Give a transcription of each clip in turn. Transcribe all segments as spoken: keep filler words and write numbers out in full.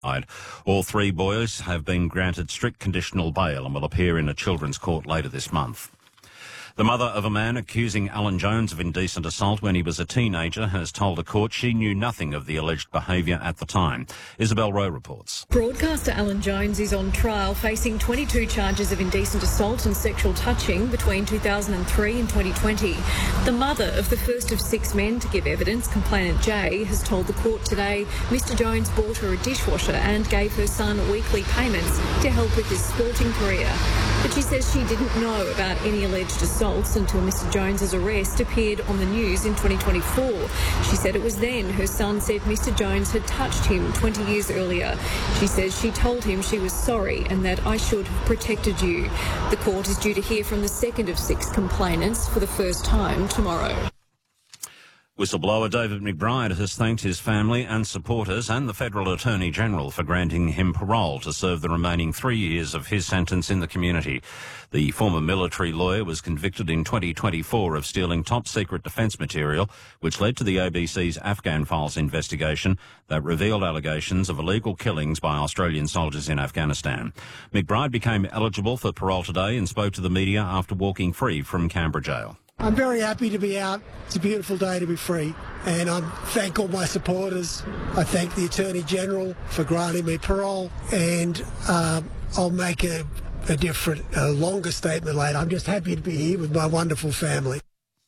All three boys have been granted strict conditional bail and will appear in a children's court later this month. The mother of a man accusing Alan Jones of indecent assault when he was a teenager has told a court she knew nothing of the alleged behaviour at the time. Isabel Rowe reports. Broadcaster Alan Jones is on trial facing twenty-two charges of indecent assault and sexual touching between two thousand three and twenty twenty. The mother of the first of six men to give evidence, complainant Jay, has told the court today Mr Jones bought her a dishwasher and gave her son weekly payments to help with his sporting career. But she says she didn't know about any alleged assaults until Mr Jones's arrest appeared on the news in twenty twenty-four. She said it was then her son said Mr Jones had touched him twenty years earlier. She says she told him she was sorry and that I should have protected you. The court is due to hear from the second of six complainants for the first time tomorrow. Whistleblower David McBride has thanked his family and supporters and the Federal Attorney-General for granting him parole to serve the remaining three years of his sentence in the community. The former military lawyer was convicted in twenty twenty-four of stealing top-secret defence material, which led to the A B C's Afghan Files investigation that revealed allegations of illegal killings by Australian soldiers in Afghanistan. McBride became eligible for parole today and spoke to the media after walking free from Canberra jail. I'm very happy to be out. It's a beautiful day to be free. And I thank all my supporters. I thank the Attorney-General for granting me parole. And um, I'll make a, a different, a longer statement later. I'm just happy to be here with my wonderful family.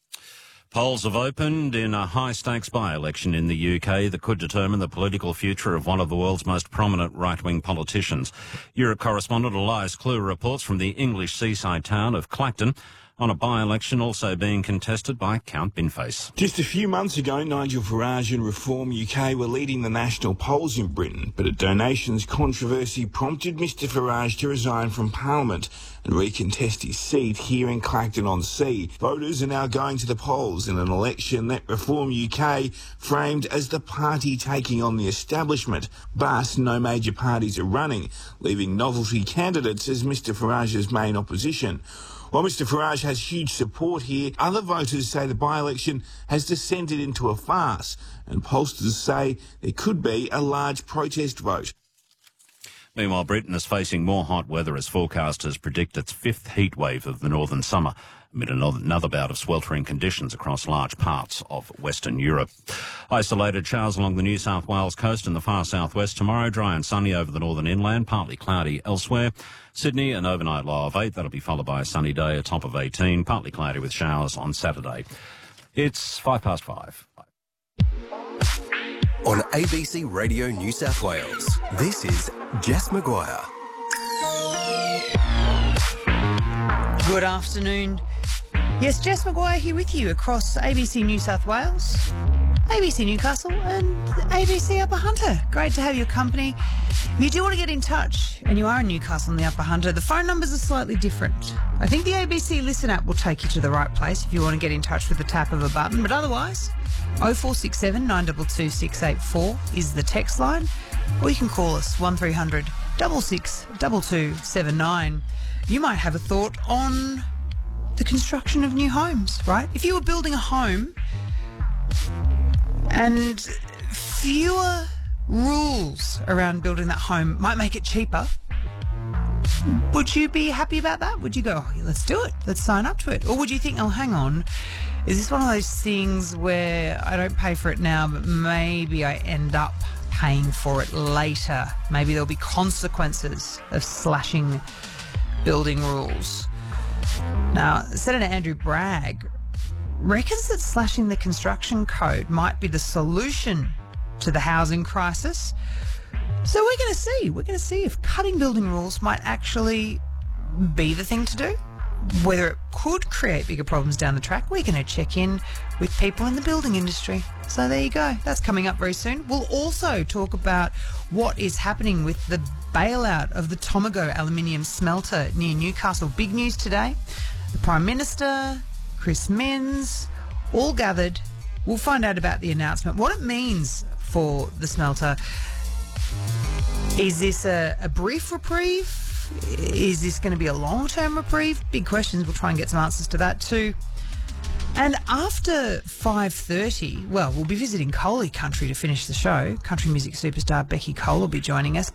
Polls have opened in a high-stakes by-election in the U K that could determine the political future of one of the world's most prominent right-wing politicians. Europe correspondent Elias Clue reports from the English seaside town of Clacton on a by-election also being contested by Count Binface. Just a few months ago, Nigel Farage and Reform U K were leading the national polls in Britain, but a donations controversy prompted Mr Farage to resign from Parliament and recontest his seat here in Clacton-on-Sea. Voters are now going to the polls in an election that Reform U K framed as the party taking on the establishment, but no major parties are running, leaving novelty candidates as Mr Farage's main opposition. While Mr Farage has huge support here, other voters say the by-election has descended into a farce, and pollsters say there could be a large protest vote. Meanwhile, Britain is facing more hot weather as forecasters predict its fifth heat wave of the northern summer, amid another bout of sweltering conditions across large parts of Western Europe. Isolated showers along the New South Wales coast and the far southwest tomorrow, dry and sunny over the northern inland, partly cloudy elsewhere. Sydney, an overnight low of eight, that'll be followed by a sunny day, a top of eighteen, partly cloudy with showers on Saturday. It's five past five. On A B C Radio New South Wales, this is Jess Maguire. Good afternoon. Yes, Jess Maguire here with you across A B C New South Wales, A B C Newcastle and A B C Upper Hunter. Great to have your company. If you do want to get in touch and you are in Newcastle and the Upper Hunter, the phone numbers are slightly different. I think the A B C Listen app will take you to the right place if you want to get in touch with the tap of a button, but otherwise oh four six seven, nine two two, six eight four is the text line, or you can call us one three hundred, six six two two seven nine. You might have a thought on the construction of new homes, right? If you were building a home and fewer rules around building that home might make it cheaper, would you be happy about that? Would you go, oh, let's do it, let's sign up to it? Or would you think, oh, hang on, is this one of those things where I don't pay for it now, but maybe I end up paying for it later? Maybe there'll be consequences of slashing building rules. Now, Senator Andrew Bragg reckons that slashing the construction code might be the solution to the housing crisis. So we're going to see. We're going to see if cutting building rules might actually be the thing to do. Whether it could create bigger problems down the track, we're going to check in with people in the building industry. So there you go. That's coming up very soon. We'll also talk about what is happening with the bailout of the Tomago aluminium smelter near Newcastle. Big news today. The Prime Minister, Chris Minns, all gathered. We'll find out about the announcement, what it means for the smelter. Is this a, a brief reprieve? Is this going to be a long-term reprieve? Big questions. We'll try and get some answers to that too. And after five thirty, well, we'll be visiting Coley Country to finish the show. Country music superstar Becky Cole will be joining us.